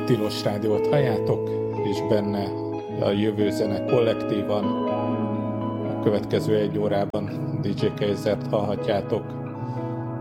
Tilos Rádiót halljátok, és benne a Jövő Zene kollektívan. A következő 1 órában DJ Keizert hallhatjátok.